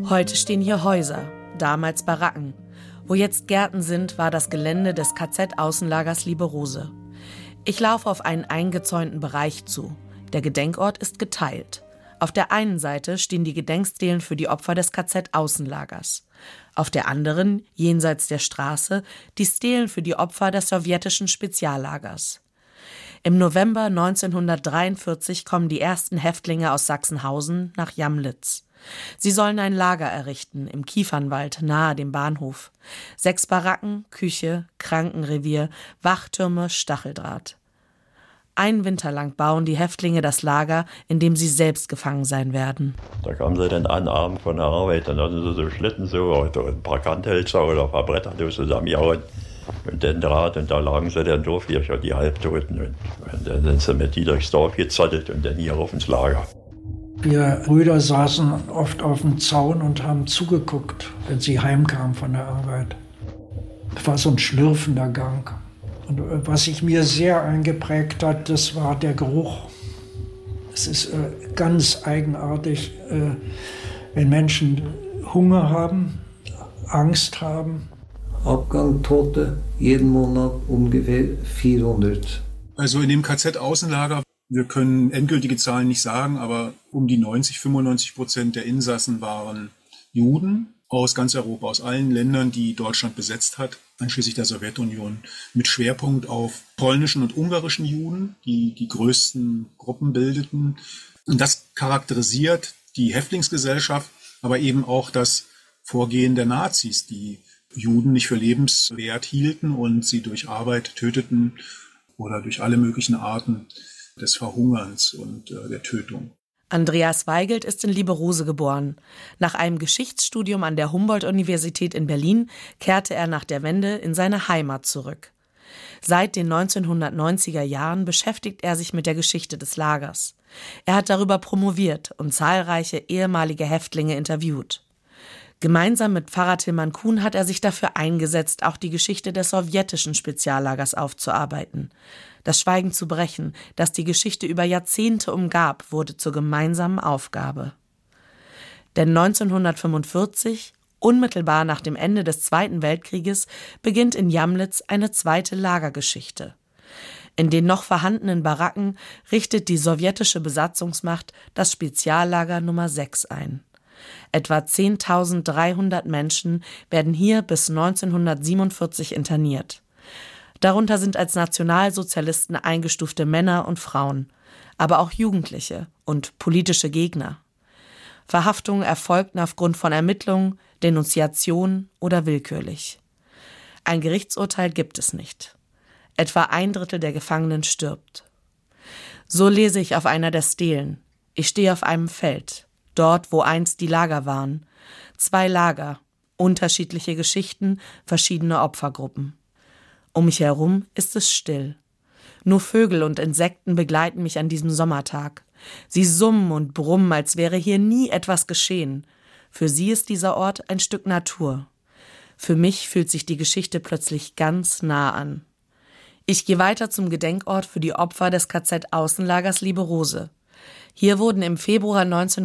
Heute stehen hier Häuser, damals Baracken. Wo jetzt Gärten sind, war das Gelände des KZ-Außenlagers Liberose. Ich laufe auf einen eingezäunten Bereich zu. Der Gedenkort ist geteilt. Auf der einen Seite stehen die Gedenkstelen für die Opfer des KZ-Außenlagers. Auf der anderen, jenseits der Straße, die Stelen für die Opfer des sowjetischen Speziallagers. Im November 1943 kommen die ersten Häftlinge aus Sachsenhausen nach Jamlitz. Sie sollen ein Lager errichten im Kiefernwald nahe dem Bahnhof. 6 Baracken, Küche, Krankenrevier, Wachtürme, Stacheldraht. Einen Winter lang bauen die Häftlinge das Lager, in dem sie selbst gefangen sein werden. Da kamen sie dann an, abends von der Arbeit, dann hatten sie so Schlitten so, oder ein paar Kanthölzer oder ein paar Bretter zusammengehauen und den Draht, und da lagen sie dann durch, hier schon die Halbtoten. Und dann sind sie mit die durchs Dorf gezottelt und dann hier auf ins Lager. Wir Brüder saßen oft auf dem Zaun und haben zugeguckt, wenn sie heimkamen von der Arbeit. Es war so ein schlürfender Gang. Und was sich mir sehr eingeprägt hat, das war der Geruch. Es ist ganz eigenartig, wenn Menschen Hunger haben, Angst haben. Abgang Tote, jeden Monat ungefähr 400. Also in dem KZ-Außenlager, wir können endgültige Zahlen nicht sagen, aber um die 90-95% der Insassen waren Juden aus ganz Europa, aus allen Ländern, die Deutschland besetzt hat, einschließlich der Sowjetunion, mit Schwerpunkt auf polnischen und ungarischen Juden, die die größten Gruppen bildeten. Und das charakterisiert die Häftlingsgesellschaft, aber eben auch das Vorgehen der Nazis, die Juden nicht für lebenswert hielten und sie durch Arbeit töteten oder durch alle möglichen Arten des Verhungerns und der Tötung. Andreas Weigelt ist in Liberose geboren. Nach einem Geschichtsstudium an der Humboldt-Universität in Berlin kehrte er nach der Wende in seine Heimat zurück. Seit den 1990er Jahren beschäftigt er sich mit der Geschichte des Lagers. Er hat darüber promoviert und zahlreiche ehemalige Häftlinge interviewt. Gemeinsam mit Pfarrer Tilman Kuhn hat er sich dafür eingesetzt, auch die Geschichte des sowjetischen Speziallagers aufzuarbeiten. Das Schweigen zu brechen, das die Geschichte über Jahrzehnte umgab, wurde zur gemeinsamen Aufgabe. Denn 1945, unmittelbar nach dem Ende des Zweiten Weltkrieges, beginnt in Jamlitz eine zweite Lagergeschichte. In den noch vorhandenen Baracken richtet die sowjetische Besatzungsmacht das Speziallager Nummer 6 ein. Etwa 10.300 Menschen werden hier bis 1947 interniert. Darunter sind als Nationalsozialisten eingestufte Männer und Frauen, aber auch Jugendliche und politische Gegner. Verhaftungen erfolgten aufgrund von Ermittlungen, Denunziation oder willkürlich. Ein Gerichtsurteil gibt es nicht. Etwa 1/3 der Gefangenen stirbt. So lese ich auf einer der Stelen. Ich stehe auf einem Feld. Dort, wo einst die Lager waren. 2 Lager, unterschiedliche Geschichten, verschiedene Opfergruppen. Um mich herum ist es still. Nur Vögel und Insekten begleiten mich an diesem Sommertag. Sie summen und brummen, als wäre hier nie etwas geschehen. Für sie ist dieser Ort ein Stück Natur. Für mich fühlt sich die Geschichte plötzlich ganz nah an. Ich gehe weiter zum Gedenkort für die Opfer des KZ-Außenlagers Liberose. Hier wurden im Februar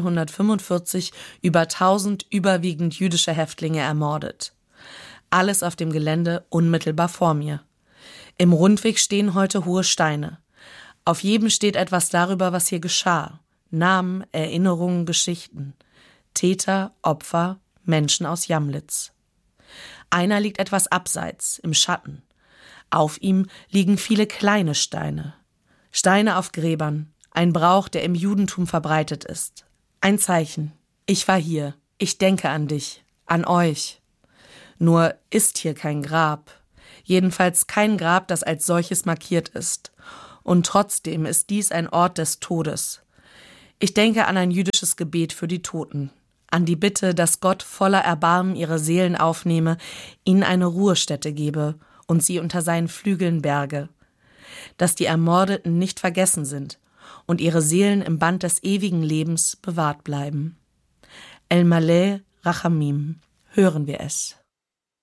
1945 über 1000 überwiegend jüdische Häftlinge ermordet. Alles auf dem Gelände unmittelbar vor mir. Im Rundweg stehen heute hohe Steine. Auf jedem steht etwas darüber, was hier geschah. Namen, Erinnerungen, Geschichten. Täter, Opfer, Menschen aus Jamlitz. Einer liegt etwas abseits, im Schatten. Auf ihm liegen viele kleine Steine. Steine auf Gräbern. Ein Brauch, der im Judentum verbreitet ist. Ein Zeichen. Ich war hier. Ich denke an dich. An euch. Nur ist hier kein Grab. Jedenfalls kein Grab, das als solches markiert ist. Und trotzdem ist dies ein Ort des Todes. Ich denke an ein jüdisches Gebet für die Toten. An die Bitte, dass Gott voller Erbarmen ihre Seelen aufnehme, ihnen eine Ruhestätte gebe und sie unter seinen Flügeln berge. Dass die Ermordeten nicht vergessen sind und ihre Seelen im Band des ewigen Lebens bewahrt bleiben. El Maleh Rachamim, hören wir es.